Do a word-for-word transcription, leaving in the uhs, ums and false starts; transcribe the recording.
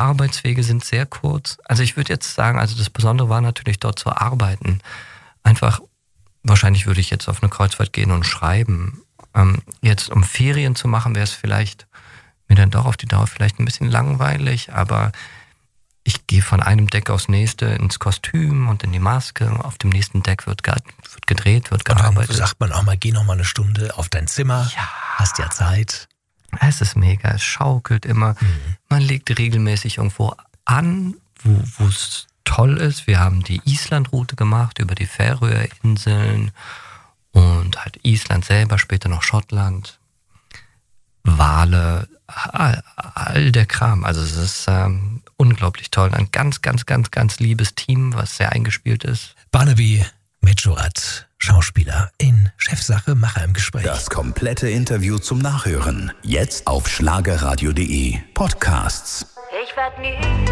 Arbeitswege sind sehr kurz. Also ich würde jetzt sagen, also das Besondere war natürlich dort zu arbeiten. Einfach, wahrscheinlich würde ich jetzt auf eine Kreuzfahrt gehen und schreiben. Ähm, jetzt um Ferien zu machen, wäre es vielleicht mir dann doch auf die Dauer vielleicht ein bisschen langweilig, aber ich gehe von einem Deck aufs nächste ins Kostüm und in die Maske. Auf dem nächsten Deck wird, ge- wird gedreht, wird gearbeitet. Und dann sagt man auch mal, geh noch mal eine Stunde auf dein Zimmer, ja. Hast ja Zeit. Es ist mega, es schaukelt immer. Mhm. Man legt regelmäßig irgendwo an, wo es toll ist. Wir haben die Island-Route gemacht über die Färöerinseln und halt Island selber, später noch Schottland, Wale, all, all der Kram. Also es ist ähm, unglaublich toll. Ein ganz, ganz, ganz, ganz liebes Team, was sehr eingespielt ist. Barnaby Mejorat, Schauspieler in Chefsache, Macher im Gespräch. Das komplette Interview zum Nachhören. Jetzt auf schlagerradio punkt de Podcasts. Ich werd nie